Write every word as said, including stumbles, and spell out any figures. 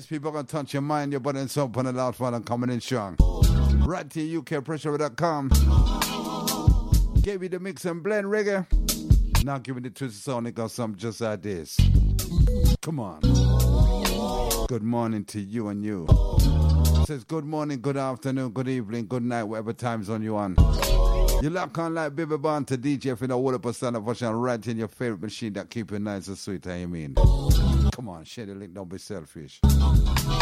people gonna touch your mind, your body and soul on the loud one and coming in strong. Right to U K pressure dot com. Gave you the mix and blend reggae. Now giving it to the sonic or something just like this. Come on. Good morning to you and you. It says good morning, good afternoon, good evening, good night, whatever time zone you on. You lock on like Baby Bond to D J for the water percent of version right in your favorite machine that keep you nice and sweet, how you mean? Come on, share the link, don't be selfish.